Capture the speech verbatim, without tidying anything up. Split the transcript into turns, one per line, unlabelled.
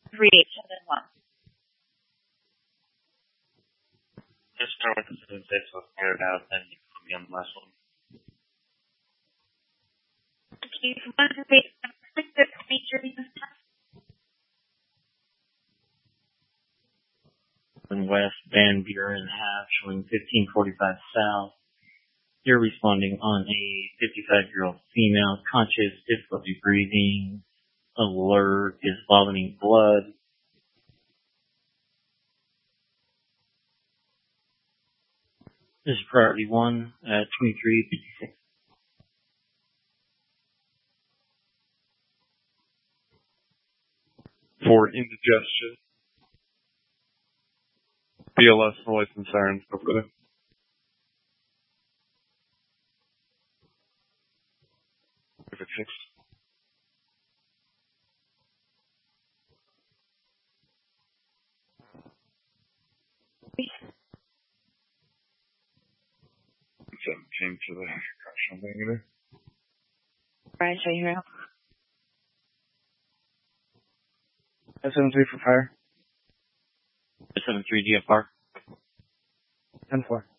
three eight seven one.
Just start with the seven six, so I'll clear it out, then you can put me on the last one.
Okay, one to eight six six feature
West, Van Buren Ave, showing fifteen forty-five south. You're responding on a fifty-five-year-old female, conscious, difficulty breathing, alert, is vomiting blood. This is priority one at twenty-three fifty-six.
For indigestion. B L S, noise and sirens over there. If it's six. seventeen to the correctional thing either.
Right, so you know.
seven three for fire.
seven three D F R.
ten four.